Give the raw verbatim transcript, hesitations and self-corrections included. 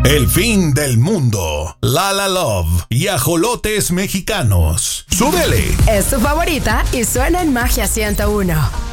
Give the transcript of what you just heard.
El fin del mundo, La La Love y ajolotes mexicanos. ¡Súbele! Es tu favorita y suena en Magia ciento uno.